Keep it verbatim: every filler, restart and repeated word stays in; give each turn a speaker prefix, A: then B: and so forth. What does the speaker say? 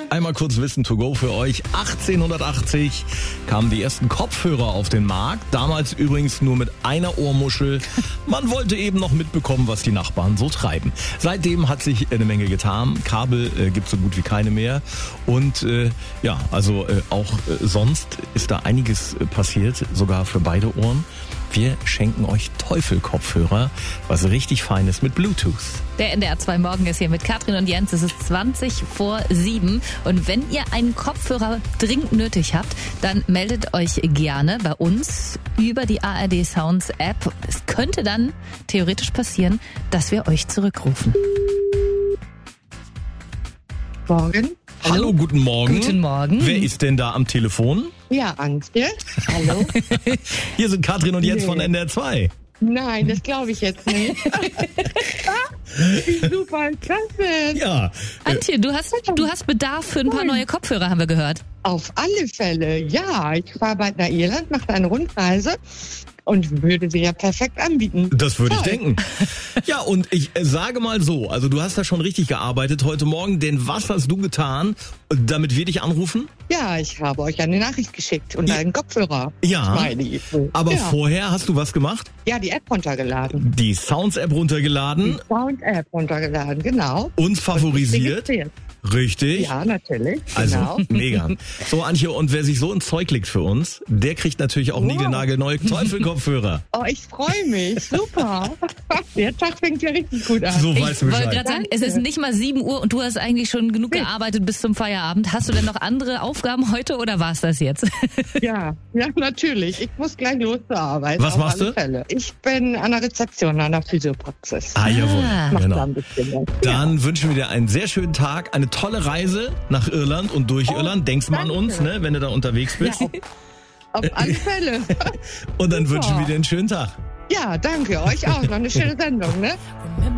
A: Einmal kurz Wissen to go für euch. achtzehnhundertachtzig kamen die ersten Kopfhörer auf den Markt. Damals übrigens nur mit einer Ohrmuschel. Man wollte eben noch mitbekommen, was die Nachbarn so treiben. Seitdem hat sich eine Menge getan. Kabel äh, gibt es so gut wie keine mehr. Und äh, ja, also äh, auch äh, sonst ist da einiges äh, passiert, sogar für beide Ohren. Wir schenken euch Teufel-Kopfhörer, was richtig fein ist mit Bluetooth.
B: Der N D R zwei Morgen ist hier mit Katrin und Jens. Es ist zwanzig vor sieben. Und wenn ihr einen Kopfhörer dringend nötig habt, dann meldet euch gerne bei uns über die A R D Sounds App. Es könnte dann theoretisch passieren, dass wir euch zurückrufen.
C: Morgen.
A: Hallo, Hallo guten Morgen.
B: Guten Morgen.
A: Wer ist denn da am Telefon?
C: Ja, Antje. Hallo.
A: Hier sind Katrin und Jens nee. von N D R zwei.
C: Nein, das glaube ich jetzt nicht. Wie super, klasse.
A: Ja.
B: Antje, du hast, du hast Bedarf für ein paar neue Kopfhörer, haben wir gehört.
C: Auf alle Fälle, ja. Ich fahre bald nach Irland, mache eine Rundreise und würde sie ja perfekt anbieten.
A: Das würde ich denken. Ja, und ich sage mal so, also du hast da schon richtig gearbeitet heute Morgen, denn was hast du getan, damit wir dich anrufen?
C: Ja, ich habe euch eine Nachricht geschickt und ja. einen Kopfhörer.
A: Ja,
C: Smiley.
A: aber
C: ja.
A: vorher hast du was gemacht?
C: Ja, die App runtergeladen.
A: Die Sounds-App runtergeladen?
C: Die Sound-App runtergeladen, genau.
A: Uns favorisiert? Richtig.
C: Ja, natürlich.
A: Also,
C: genau.
A: mega. So, Antje, und wer sich so ins Zeug legt für uns, der kriegt natürlich auch wow. niegelnagelneue Teufel-Kopfhörer.
C: Oh, ich freue mich. Super. Der Tag fängt ja richtig gut an.
A: So weißt du
B: Ich
A: Bescheid.
B: wollte gerade sagen, es ist nicht mal sieben Uhr und du hast eigentlich schon genug gearbeitet bis zum Feierabend. Hast du denn noch andere Aufgaben heute oder war es das jetzt?
C: Ja, ja, natürlich. Ich muss gleich los zur Arbeit.
A: Was machst du?
C: Fälle. Ich bin an der Rezeption, an der Physiopraxis.
A: Ah, jawohl.
B: Ah.
A: Genau.
C: Da ein bisschen.
A: Dann
C: ja.
A: wünschen wir dir einen sehr schönen Tag, eine tolle Reise nach Irland und durch
C: oh,
A: Irland. Denkst mal an
C: danke.
A: uns, ne, wenn du da unterwegs bist.
C: Ja, auf, auf alle Fälle.
A: Und dann
C: Super.
A: wünschen wir dir einen schönen Tag.
C: Ja, danke. Euch auch. Noch eine schöne Sendung, ne?